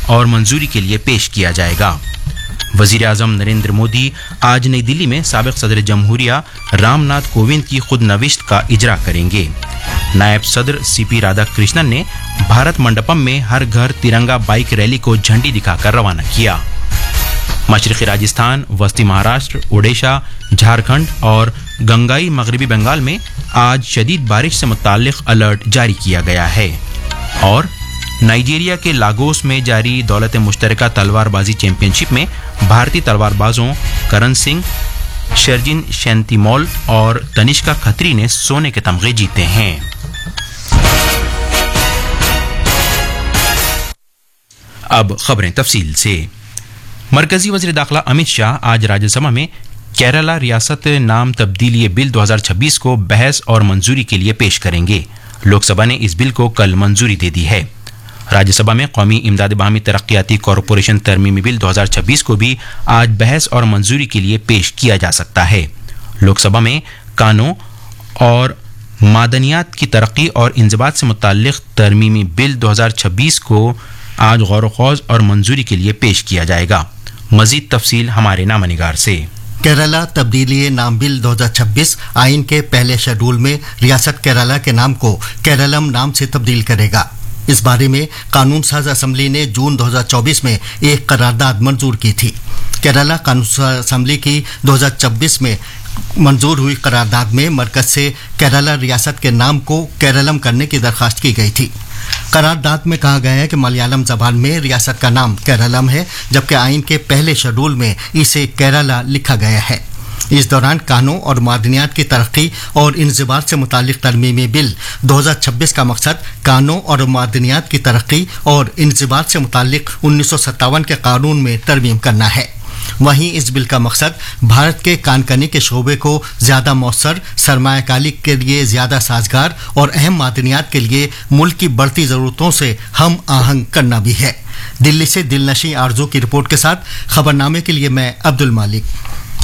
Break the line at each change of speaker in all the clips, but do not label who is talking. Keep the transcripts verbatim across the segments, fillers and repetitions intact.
اور منظوری کے لیے پیش کیا جائے گا۔ وزیر اعظم نریندر مودی آج نئی دلی میں سابق صدر جمہوریہ رام ناتھ کووند کی خود نوشت کا اجرا کریں گے۔ نائب صدر سی پی رادھا کرشنن نے بھارت منڈپم میں ہر گھر ترنگا بائک ریلی کو جھنڈی دکھا کر روانہ کیا۔ مشرقی راجستھان، وسطی مہاراشٹر، اوڈیشہ، جھارکھنڈ اور گنگائی مغربی بنگال میں آج شدید بارش سے متعلق الرٹ جاری کیا گیا ہے۔ اور نائجیریا کے لاگوس میں جاری دولت مشترکہ تلوار بازی چیمپئن شپ میں بھارتی تلوار بازوں کرن سنگھ، شرجن شینتی مول اور تنشکا کھتری نے سونے کے تمغے جیتے ہیں۔ اب خبریں تفصیل سے۔ مرکزی وزیر داخلہ امت شاہ آج راجیہ سبھا میں کیرالہ ریاست نام تبدیلی بل دو ہزار چھبیس کو بحث اور منظوری کے لیے پیش کریں گے۔ لوک سبھا نے اس بل کو کل منظوری دے دی ہے۔ راجیہ سبھا میں قومی امداد باہمی ترقیاتی کارپوریشن ترمیمی بل دو ہزار چھبیس کو بھی آج بحث اور منظوری کے لیے پیش کیا جا سکتا ہے۔ لوک سبھا میں کانوں اور معدنیات کی ترقی اور انضباط سے متعلق ترمیمی بل دو ہزار چھبیس کو آج غور و خوض اور منظوری کے لیے پیش کیا جائے گا۔ مزید تفصیل ہمارے نامہ نگار سے۔
کیرالہ تبدیلی نام بل دو ہزار چھبیس آئین کے پہلے شیڈول میں ریاست کیرالہ کے نام کو کیرالم نام سے تبدیل کرے گا۔ اس بارے میں قانون ساز اسمبلی نے جون دو ہزار چوبیس میں ایک قرارداد منظور کی تھی۔ کیرالہ قانون ساز اسمبلی کی دو ہزار چوبیس میں منظور ہوئی قرارداد میں مرکز سے کیرالہ ریاست کے نام کو کیرالم کرنے کی درخواست کی گئی تھی۔ قرارداد میں کہا گیا ہے کہ ملیالم زبان میں ریاست کا نام کیرالم ہے، جبکہ آئین کے پہلے شیڈول میں اسے کیرالہ لکھا گیا ہے۔ اس دوران کانوں اور معدنیات کی ترقی اور انضباط سے متعلق ترمیمی بل دو ہزار چھبیس کا مقصد کانوں اور معدنیات کی ترقی اور انضباط سے متعلق انیس سو ستاون کے قانون میں ترمیم کرنا ہے۔ وہیں اس بل کا مقصد بھارت کے کان کنی کے شعبے کو زیادہ مؤثر، سرمایہ کاری کے لیے زیادہ سازگار اور اہم معدنیات کے لیے ملک کی بڑھتی ضرورتوں سے ہم آہنگ کرنا بھی ہے۔ دلی سے دل نشیں آرزو کی رپورٹ کے ساتھ خبرنامے کے لیے میں عبد المالک۔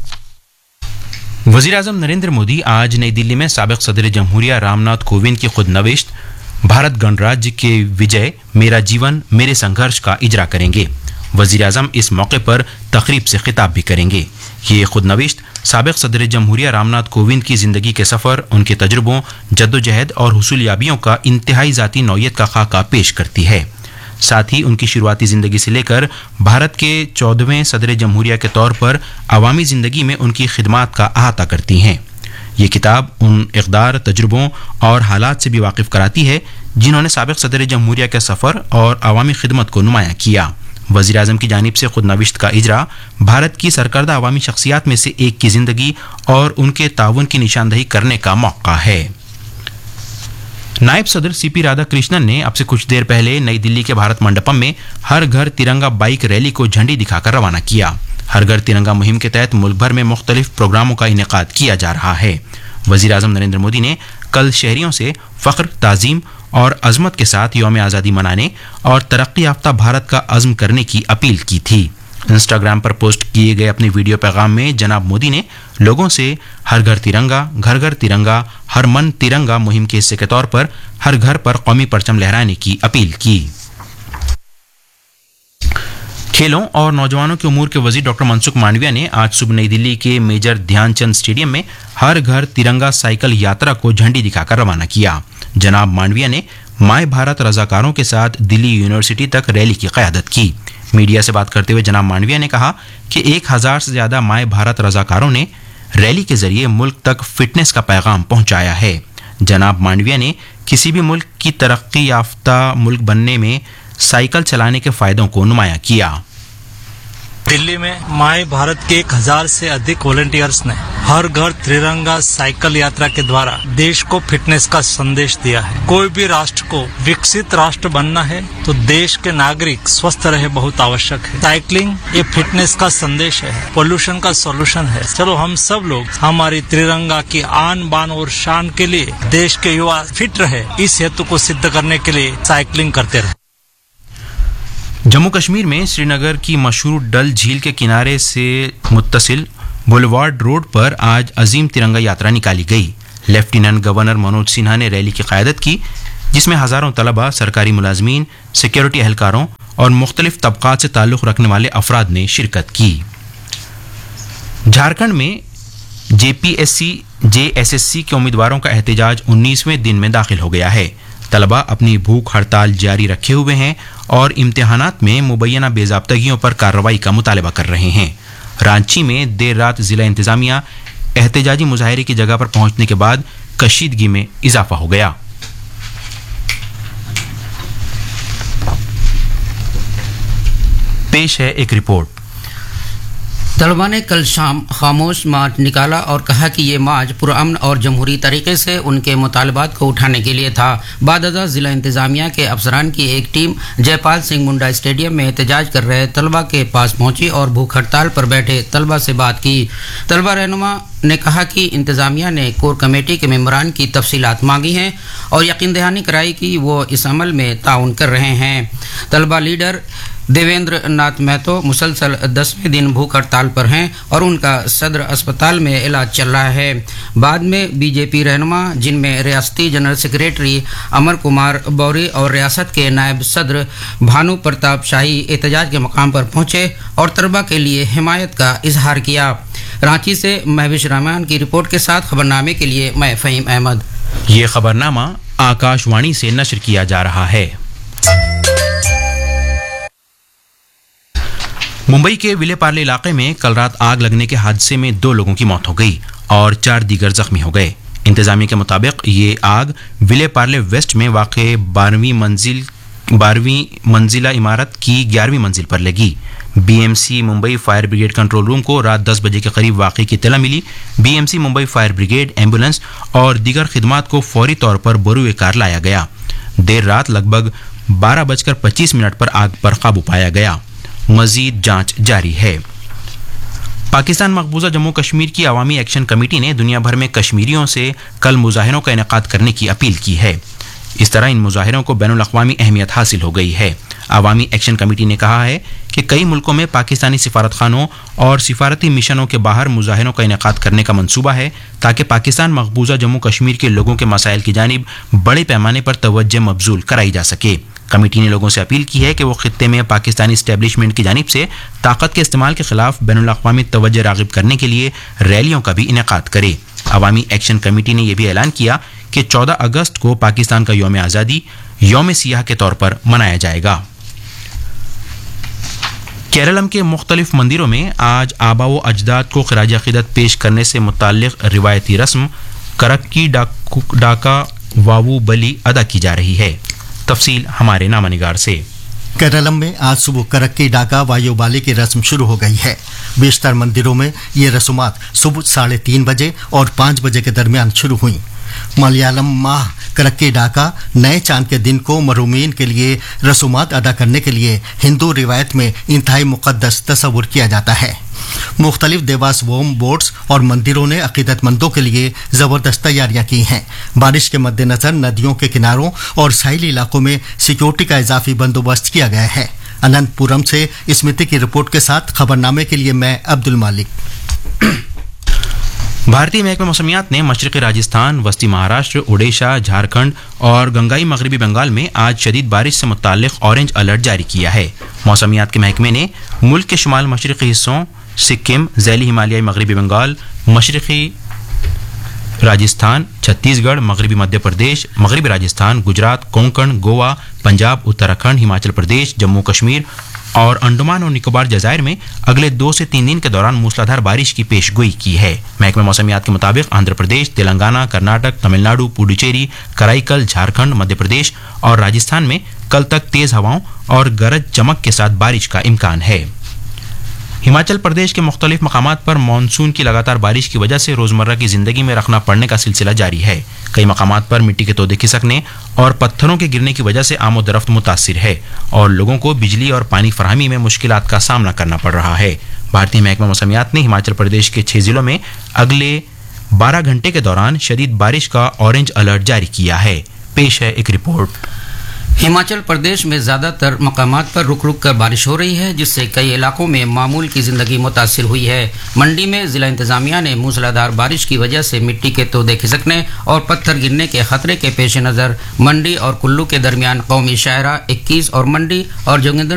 وزیر اعظم نریندر مودی آج نئی دلی میں سابق صدر جمہوریہ رام ناتھ کووند کی خود نوشت بھارت گنراجیہ کے وجے میرا جیون میرے سنگھرش کا اجرا کریں گے۔ وزیر اعظم اس موقع پر تقریب سے خطاب بھی کریں گے۔ یہ خود نوشت سابق صدر جمہوریہ رام ناتھ کووند کی زندگی کے سفر، ان کے تجربوں، جدوجہد اور حصولیابیوں کا انتہائی ذاتی نوعیت کا خاکہ پیش کرتی ہے۔ ساتھ ہی ان کی شروعاتی زندگی سے لے کر بھارت کے چودہویں صدر جمہوریہ کے طور پر عوامی زندگی میں ان کی خدمات کا احاطہ کرتی ہیں۔ یہ کتاب ان اقدار، تجربوں اور حالات سے بھی واقف کراتی ہے جنہوں نے سابق صدر جمہوریہ کے سفر اور عوامی خدمت کو نمایاں کیا۔ وزیر اعظم کی جانب سے خود نوشت کا اجرا بھارت کی سرکردہ عوامی شخصیات میں سے ایک کی زندگی اور ان کے تعاون کی نشاندہی کرنے کا موقع ہے۔ نائب صدر سی پی رادھا کرشنن نے اب سے کچھ دیر پہلے نئی دلی کے بھارت منڈپم میں ہر گھر ترنگا بائک ریلی کو جھنڈی دکھا کر روانہ کیا۔ ہر گھر ترنگا مہم کے تحت ملک بھر میں مختلف پروگراموں کا انعقاد کیا جا رہا ہے۔ وزیر اعظم نریندر مودی نے کل شہریوں سے فخر، تعظیم اور عظمت کے ساتھ یوم آزادی منانے اور ترقی یافتہ بھارت کا عزم کرنے کی اپیل کی تھی۔ انسٹاگرام پر پوسٹ کیے گئے اپنے ویڈیو پیغام میں جناب مودی نے لوگوں سے ہر گھر ترنگا، گھر گھر ترنگا، ہر من ترنگا مہم کے حصے کے طور پر ہر گھر پر قومی پرچم لہرانے کی اپیل کی۔ کھیلوں اور نوجوانوں کے امور کے وزیر ڈاکٹر منسکھ مانڈویا نے آج صبح نئی دلی کے میجر دھیان چند اسٹیڈیم میں ہر گھر ترنگا سائیکل یاترا کو جھنڈی دکھا کر روانہ کیا۔ جناب مانڈویا نے مائے بھارت رضاکاروں کے ساتھ دلی یونیورسٹی تک ریلی کی قیادت کی۔ میڈیا سے بات کرتے ہوئے جناب مانڈویا نے کہا کہ ایک ہزار سے زیادہ مائے بھارت رضاکاروں نے ریلی کے ذریعے ملک تک فٹنس کا پیغام پہنچایا ہے۔ جناب مانڈویا نے کسی بھی ملک کی ترقی یافتہ ملک بننے میں سائیکل چلانے کے فائدوں کو نمایاں کیا۔
دلی میں مائے بھارت کے ایک ہزار سے ادھک والنٹیئرز نے ہر گھر ترنگا سائیکل یاترا کے دوارا دیش کو فٹنس کا سندیش دیا ہے۔ کوئی بھی راشٹر کو وکست راشٹر بننا ہے تو دیش کے ناگرک سوستھ رہے بہت آوشک ہے۔ سائیکلنگ یہ فٹنس کا سندیش ہے، پولوشن کا سولوشن ہے۔ چلو ہم سب لوگ ہماری ترنگا کی آن بان اور شان کے لیے دیش کے یوا فٹ رہے، اس ہیتو کو سدھ کرنے کے لیے سائیکلنگ کرتے رہے۔
جموں کشمیر میں سری نگر کی مشہور ڈل جھیل کے کنارے سے متصل بولیوارڈ روڈ پر آج عظیم ترنگا یاترا نکالی گئی۔ لیفٹیننٹ گورنر منوج سنہا نے ریلی کی قیادت کی، جس میں ہزاروں طلبہ، سرکاری ملازمین، سیکیورٹی اہلکاروں और मुख्तलिफ तबकात से ताल्लुक़ रखने वाले अफराद ने शिरकत की। झारखंड में जेपीएससी जेएसएससी के उम्मीदवारों का एहतजाज उन्नीसवें दिन में दाखिल हो गया है। तलबा अपनी भूख हड़ताल जारी रखे हुए हैं और इम्तिहानात में मुबैना बेज़ाब्तगियों पर कार्रवाई का मुतालबा कर रहे हैं। रांची में देर रात जिला इंतजामिया एहतजाजी मुजाहरे की जगह पर पहुंचने के बाद कशीदगी में इजाफा हो गया। पेश है एक रिपोर्ट।
तलबा ने कल शाम खामोश मार्च निकाला और कहा कि ये मार्च पुरअमन और जमहूरी तरीके से उनके मुतालबात को उठाने के लिए था। बादअज़ा जिला इंतजामिया के अफसरान की एक टीम जयपाल सिंह मुंडा स्टेडियम में एहतजाज कर रहे तलबा के पास पहुंची और भूख हड़ताल पर बैठे तलबा से बात की। तलबा रहनुमा ने कहा कि इंतजामिया ने कोर कमेटी के मेंबरान की तफसीलात मांगी हैं और यकीन दहानी कराई कि वो इस अमल में ताउन कर रहे हैं। तलबा लीडर देवेंद्र नाथ महतो मुसलसल दसवें दिन भूख हड़ताल पर हैं और उनका सदर अस्पताल में इलाज चल रहा है। बाद में बीजेपी रहनुमा जिनमें रियासती जनरल सेक्रेटरी अमर कुमार बौरी और रियासत के नायब सदर भानु प्रताप शाही एहतजाज के मकाम पर पहुंचे और तलबा के लिए हिमायत का इजहार किया। रांची से महविश रहमान की रिपोर्ट के साथ खबरनामे के लिए मैं फ़हीम अहमद।
ये खबरनामा आकाशवाणी से नशर किया जा रहा है। मुंबई के विले पार्ले इलाके में कल रात आग लगने के हादसे में दो लोगों की मौत हो गई और चार दीगर जख्मी हो गए। इंतजामिया के मुताबिक ये आग विले पार्ले वेस्ट में वाक़े बारहवीं मंजिल बारहवीं मंजिला इमारत की ग्यारहवीं मंजिल पर लगी। BMC Mumbai fire brigade control room को रात दस बजे के करीब वाक़े की इत्तला मिली। BMC Mumbai fire brigade, ambulance और दीगर खिदमात को फौरी तौर पर बरूए कार लाया गया। देर रात लगभग बारह बजकर पच्चीस मिनट पर आग पर काबू पाया गया। मजीद जांच जारी है। पाकिस्तान मकबूजा जम्मू कश्मीर की अवामी एक्शन कमेटी ने दुनिया भर में कश्मीरियों से कल मुजाहिरों का इनेकाद करने की अपील की है। इस तरह इन मुजाहिरों को बैनुल अक़वामी अहमियत हासिल हो गई है। अवामी एक्शन कमेटी ने कहा है कि कई मुल्कों में पाकिस्तानी सिफारतखानों और सिफारती मिशनों के बाहर मुजाहिरों का इनेकाद करने का मंसूबा है ताकि पाकिस्तान मकबूजा जम्मू कश्मीर के लोगों के मसाइल की जानिब बड़े पैमाने पर तवज्जो मबजूल कराई जा सके। कमेटी ने लोगों से अपील की है कि वो खित्ते में पाकिस्तानी इस्टेब्लिशमेंट की जानिब से ताकत के इस्तेमाल के खिलाफ बैनुल अक़वामी तवज्जो राग़िब करने के लिए रैलियों का भी इनेकाद करे। अवामी एक्शन कमेटी ने यह भी ऐलान किया कि चौदह अगस्त को पाकिस्तान का यौम आज़ादी यौम सियाह के तौर पर मनाया जाएगा। केरलम के मुख्तलिफ मंदिरों में आज आबा व अजदाद को खिराज अक़ीदत पेश करने से मुताल्लिक़ रिवायती रस्म करक्की डाका वावू बली अदा की जा रही है। तफसील हमारे नामानिगार से।
केरलम में आज सुबह करक्की डाका वायुबाली की रस्म शुरू हो गई है। बेशतर मंदिरों में ये रस्मात सुबह साढ़े तीन बजे और पाँच बजे के दरमियान शुरू हुई। मलयालम माह करक्की डाका नए चांद के दिन को मरूमीन के लिए रसूमात अदा करने के लिए हिंदू रिवायत में इंतहाई मुक़द्दस तस्वुर किया जाता है। मुख्तलिफ देवास वोम बोर्ड्स और मंदिरों ने अकीदतमंदों के लिए ज़बरदस्त तैयारियां की हैं। बारिश के मद्देनज़र नदियों के किनारों और साहिली इलाकों में सिक्योरिटी का इजाफी बंदोबस्त किया गया है। अनंतपुरम से स्मृति की रिपोर्ट के साथ खबरनामे के लिए मैं अब्दुल मालिक।
भारतीय महकमा मौसमियात ने मशरक़ी राजस्थान, वस्ती महाराष्ट्र, उड़ीसा, झारखंड और गंगाई मगरबी बंगाल में आज शदीद बारिश से मुताल्लिक़ ऑरेंज अलर्ट जारी किया है। मौसमियात के महकमे ने मुल्क के शुमाल मशरक़ी हिस्सों सिक्किम, ज़ैली हिमालयाई मगरबी बंगाल, मशरक़ी राजस्थान, छत्तीसगढ़, मगरबी मध्य प्रदेश, मगरबी राजस्थान, गुजरात, कोंकण, गोवा, पंजाब, उत्तराखंड, हिमाचल प्रदेश, जम्मू कश्मीर और अंडमान और निकोबार जज़ायर में अगले दो से तीन दिन के दौरान मूसलाधार बारिश की पेशगोई की है। महकमे मौसमियात के मुताबिक आंध्र प्रदेश, तेलंगाना, कर्नाटक, तमिलनाडु, पुडुचेरी, कराईकल, झारखंड, मध्य प्रदेश और राजस्थान में कल तक तेज़ हवाओं और गरज चमक के साथ बारिश का इम्कान है। हिमाचल प्रदेश के मुख्तलिफ मकामात पर मानसून की लगातार बारिश की वजह से रोज़मर्रा की ज़िंदगी में रखना पड़ने का सिलसिला जारी है। कई मकामात पर मिट्टी के तोदे खिसकने और पत्थरों के गिरने की वजह से आमोदरफ्त मुतासिर है और लोगों को बिजली और पानी फराहमी में मुश्किलात का सामना करना पड़ रहा है। भारतीय महकमा मौसमियात ने हिमाचल प्रदेश के छः ज़िलों में अगले बारह घंटे के दौरान शदीद बारिश का ऑरेंज अलर्ट जारी किया है। पेश है एक रिपोर्ट।
हिमाचल प्रदेश में ज़्यादातर मकामात पर रुक रुक कर बारिश हो रही है, जिससे कई इलाकों में मामूल की ज़िंदगी मुतासिर हुई है। मंडी में ज़िला इंतज़ामिया ने मूसलाधार बारिश की वजह से मिट्टी के तोदे खिसकने और पत्थर गिरने के खतरे के पेश नज़र मंडी और कुल्लू के दरमियान कौमी शाहरा इक्कीस और मंडी और जोगिंदर